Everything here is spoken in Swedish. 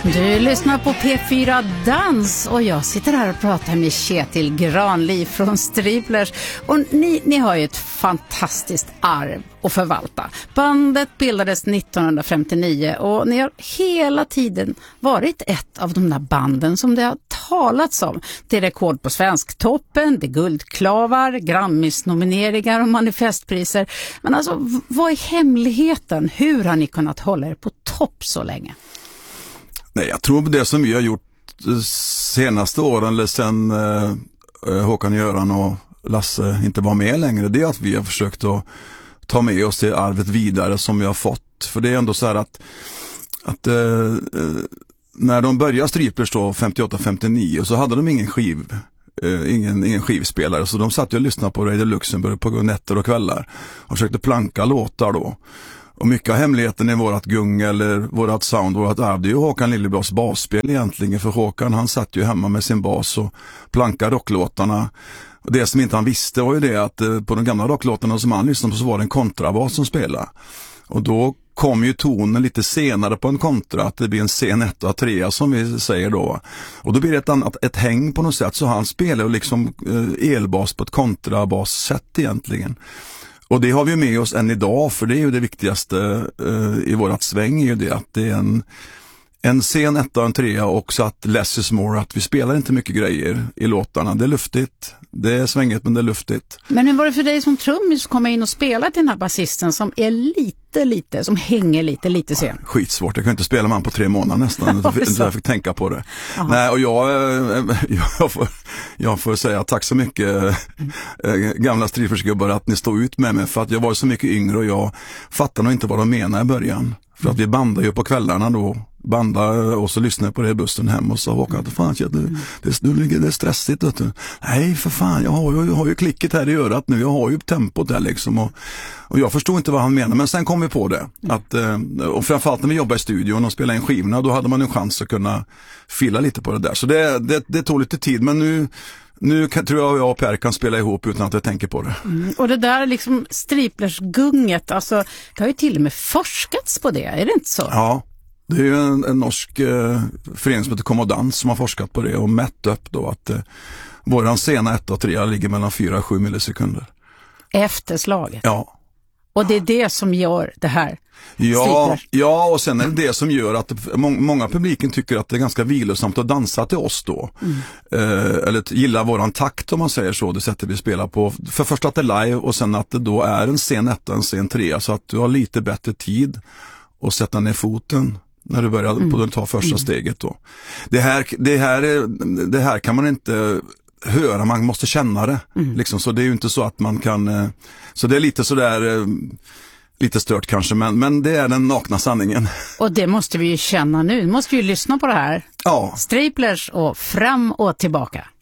Du lyssnar på P4 Dans och jag sitter här och pratar med Kjetil Granli från Striplers. Och ni har ju ett fantastiskt arv att förvalta. Bandet bildades 1959 och ni har hela tiden varit ett av de där banden som det har talats om. Det är rekord på Svensktoppen, det är guldklavar, Grammis-nomineringar och manifestpriser. Men alltså, vad är hemligheten? Hur har ni kunnat hålla er på topp så länge? Nej, jag tror på det som vi har gjort senaste åren, eller sen Håkan Göran och Lasse inte var med längre, det är att vi har försökt att ta med oss det arvet vidare som vi har fått. För det är ändå så här att när de började Striplers då 58-59 så hade de ingen skivspelare, så de satt ju och lyssnade på Radio Luxemburg på nätter och kvällar och försökte planka låtar då. Och mycket av hemligheten i vårat gung eller vårat sound, vårat arv, det är ju Håkan Lillebras basspel egentligen. För Håkan, han satt ju hemma med sin bas och plankade rocklåtarna. Och det som inte han visste var ju det att på de gamla rocklåtarna som han lyssnade på så var det en kontrabas som spelade. Och då kom ju tonen lite senare på en kontra, att det blir en scen 1 och 3 som vi säger då. Och då blir det ett häng på något sätt, så han spelar ju liksom elbas på ett kontrabas-sätt egentligen. Och det har vi med oss än idag, för det är ju det viktigaste i vårat sväng, är ju det att det är en scen 1 och en 3 och så att less is more, att vi spelar inte mycket grejer i låtarna. Det är luftigt, det är svängigt men det är luftigt. Men hur var det för dig som trummis att komma in och spela till den här basisten som är lite, som hänger lite sen? Skitsvårt, jag kan inte spela med han på 3 månader nästan, så jag fick tänka på det. Aha. Nej, och jag får säga tack så mycket gamla Striplers-gubbar att ni stod ut med mig, för att jag var så mycket yngre och jag fattade nog inte vad de menade i början. För att vi bandade ju på kvällarna då, och så lyssnade jag på det i bussen hem och sa, Håkan, fan, det är stressigt. Vet du. Nej, för fan, jag har ju klicket här i örat nu, jag har ju tempot där liksom. Och jag förstod inte vad han menade, men sen kom vi på det. Och framförallt när vi jobbade i studion och spelade in skivorna, då hade man en chans att kunna fylla lite på det där. Så det tog lite tid, men nu tror jag och Per kan spela ihop utan att jag tänker på det. Och det där liksom Striplers-gunget, alltså det har ju till och med forskats på det, är det inte så? Ja, det är ju en norsk förening som heter Komodans som har forskat på det och mätt upp då att våran scena 1 och 3 ligger mellan 4 och 7 millisekunder. Efter slaget? Ja. Och det är det som gör det här? Ja, och sen är det som gör att många publiken tycker att det är ganska vilosamt att dansa till oss då. Eller gilla våran takt, om man säger så, det sättet vi spelar på. För först att det är live och sen att det då är en scen 1 och en scen 3, så att du har lite bättre tid att sätta ner foten när du börjar på att ta första steget då. Det här kan man inte höra, man måste känna det. Liksom, så det är ju inte så att man kan, så det är lite sådär lite stört kanske, men det är den nakna sanningen. Och det måste vi ju känna nu. Nu måste vi ju lyssna på det här. Ja. Striplers och fram och tillbaka.